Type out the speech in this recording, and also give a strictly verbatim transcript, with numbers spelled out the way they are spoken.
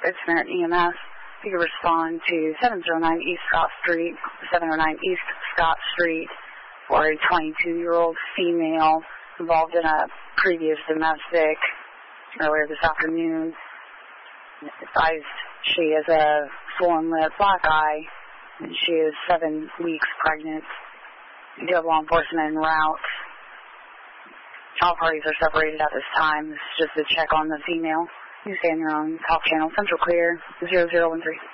It's Merit E M S. You can respond to seven oh nine East Scott Street, seven oh nine East Scott Street, for a twenty-two-year-old female involved in a previous domestic earlier this afternoon. Advised she has a swollen lip, black eye, and she is seven weeks pregnant. We do have law enforcement en route. All parties are separated at this time. This is just a check on the female. You stay on your own. Talk channel. Central clear. zero zero one three.